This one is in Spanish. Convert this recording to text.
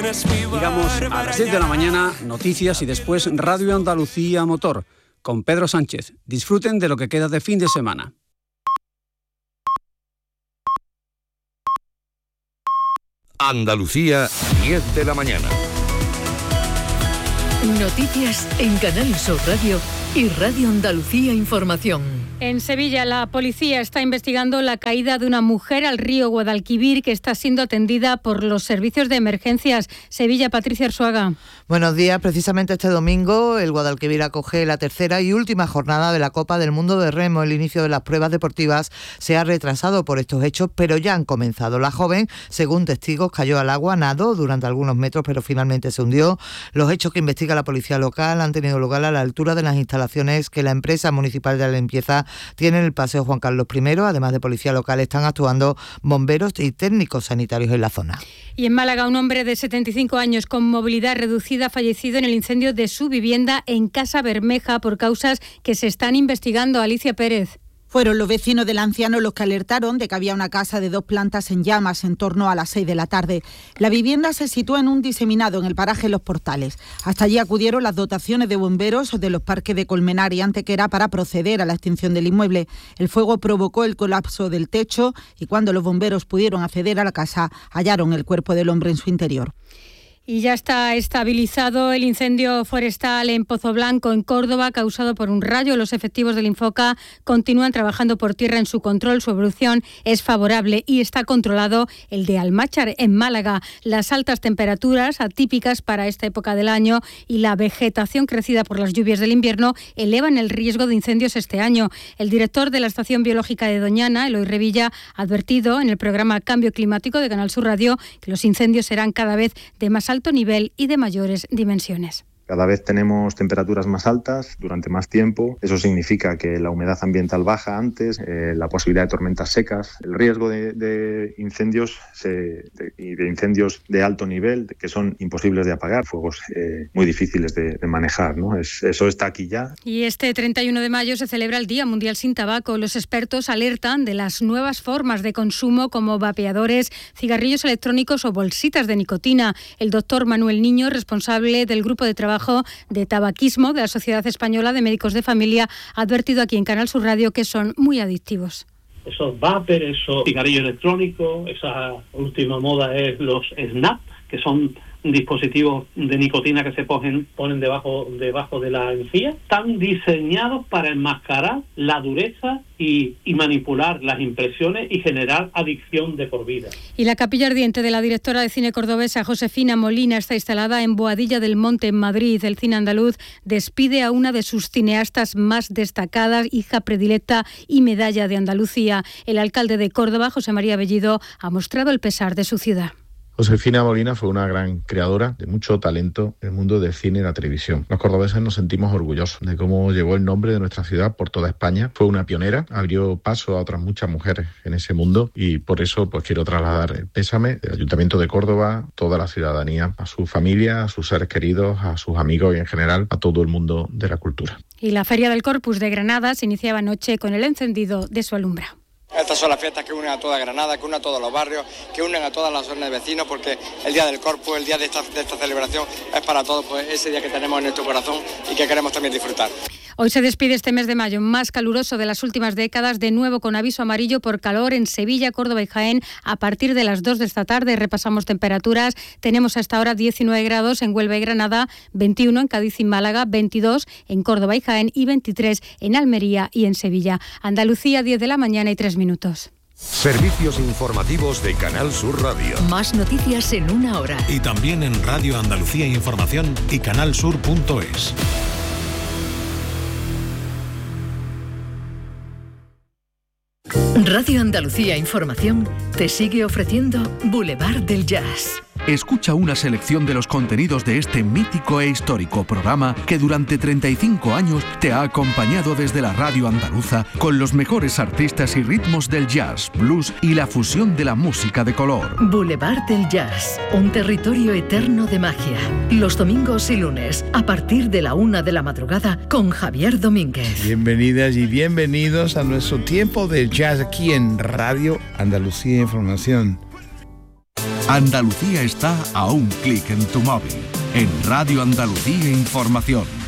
Llegamos a las 10 de la mañana, noticias y después Radio Andalucía Motor con Pedro Sánchez. Disfruten de lo que queda de fin de semana. Andalucía, 10 de la mañana. Noticias en Canal Sur Radio y Radio Andalucía Información. En Sevilla, la policía está investigando la caída de una mujer al río Guadalquivir que está siendo atendida por los servicios de emergencias. Sevilla, Patricia Arzuaga. Buenos días. Precisamente este domingo, el Guadalquivir acoge la tercera y última jornada de la Copa del Mundo de Remo. El inicio de las pruebas deportivas se ha retrasado por estos hechos, pero ya han comenzado. La joven, según testigos, cayó al agua, nadó durante algunos metros, pero finalmente se hundió. Los hechos que investiga la policía local han tenido lugar a la altura de las instalaciones que la empresa municipal de la limpieza tiene en el Paseo Juan Carlos I. Además de policía local, están actuando bomberos y técnicos sanitarios en la zona. Y en Málaga, un hombre de 75 años con movilidad reducida ha fallecido en el incendio de su vivienda en Casa Bermeja por causas que se están investigando. Alicia Pérez. Fueron los vecinos del anciano los que alertaron de que había una casa de 2 plantas en llamas en torno a las 6 de la tarde. La vivienda se sitúa en un diseminado en el paraje Los Portales. Hasta allí acudieron las dotaciones de bomberos de los parques de Colmenar y Antequera para proceder a la extinción del inmueble. El fuego provocó el colapso del techo y cuando los bomberos pudieron acceder a la casa, hallaron el cuerpo del hombre en su interior. Y ya está estabilizado el incendio forestal en Pozo Blanco, en Córdoba, causado por un rayo. Los efectivos del Infoca continúan trabajando por tierra en su control. Su evolución es favorable y está controlado el de Almáchar, en Málaga. Las altas temperaturas, atípicas para esta época del año, y la vegetación crecida por las lluvias del invierno elevan el riesgo de incendios este año. El director de la Estación Biológica de Doñana, Eloy Revilla, ha advertido en el programa Cambio Climático de Canal Sur Radio que los incendios serán cada vez de más alto nivel y de mayores dimensiones. Cada vez tenemos temperaturas más altas durante más tiempo. Eso significa que la humedad ambiental baja antes, la posibilidad de tormentas secas, el riesgo de incendios y de incendios de alto nivel que son imposibles de apagar, fuegos muy difíciles de manejar, ¿no? Eso está aquí ya. Y este 31 de mayo se celebra el Día Mundial sin Tabaco. Los expertos alertan de las nuevas formas de consumo como vapeadores, cigarrillos electrónicos o bolsitas de nicotina. El doctor Manuel Niño, responsable del grupo de trabajo de tabaquismo de la Sociedad Española de Médicos de Familia, ha advertido aquí en Canal Sur Radio que son muy adictivos. Esos vapers, esos cigarrillos electrónicos, esa última moda es los snap, que son dispositivos de nicotina que se ponen debajo de la encía. Están diseñados para enmascarar la dureza y manipular las impresiones y generar adicción de por vida. Y la capilla ardiente de la directora de cine cordobesa Josefina Molina está instalada en Boadilla del Monte, en Madrid. El cine andaluz despide a una de sus cineastas más destacadas, hija predilecta y medalla de Andalucía. El alcalde de Córdoba, José María Bellido, ha mostrado el pesar de su ciudad. Josefina Molina fue una gran creadora de mucho talento en el mundo del cine y la televisión. Los cordobeses nos sentimos orgullosos de cómo llevó el nombre de nuestra ciudad por toda España. Fue una pionera, abrió paso a otras muchas mujeres en ese mundo y por eso quiero trasladar el pésame del Ayuntamiento de Córdoba, toda la ciudadanía, a su familia, a sus seres queridos, a sus amigos y en general a todo el mundo de la cultura. Y la Feria del Corpus de Granada se iniciaba anoche con el encendido de su alumbra. Estas son las fiestas que unen a toda Granada, que unen a todos los barrios, que unen a todas las zonas de vecinos, porque el Día del Corpus, el día de esta celebración, es para todos, pues ese día que tenemos en nuestro corazón y que queremos también disfrutar. Hoy se despide este mes de mayo más caluroso de las últimas décadas, de nuevo con aviso amarillo por calor en Sevilla, Córdoba y Jaén. A partir de las 2 de esta tarde repasamos temperaturas. Tenemos hasta ahora 19 grados en Huelva y Granada, 21 en Cádiz y Málaga, 22 en Córdoba y Jaén y 23 en Almería y en Sevilla. Andalucía, 10 de la mañana y 3 minutos. Servicios informativos de Canal Sur Radio. Más noticias en una hora. Y también en Radio Andalucía Información y canalsur.es. Radio Andalucía Información te sigue ofreciendo Boulevard del Jazz. Escucha una selección de los contenidos de este mítico e histórico programa que durante 35 años te ha acompañado desde la radio andaluza con los mejores artistas y ritmos del jazz, blues y la fusión de la música de color. Boulevard del Jazz, un territorio eterno de magia. Los domingos y lunes, a partir de la 1 de la madrugada, con Javier Domínguez. Bienvenidas y bienvenidos a nuestro tiempo de jazz aquí en Radio Andalucía Información. Andalucía está a un clic en tu móvil. En Radio Andalucía Información.